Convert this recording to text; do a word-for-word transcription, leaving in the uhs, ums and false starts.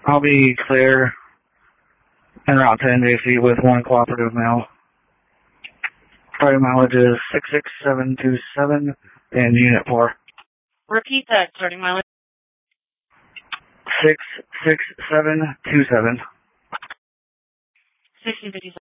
I'll be clear en route to N J C with one cooperative mail. Starting mileage is six six seven two seven in Unit four. Repeat that, starting mileage. six six seven two seven. sixteen fifty-seven.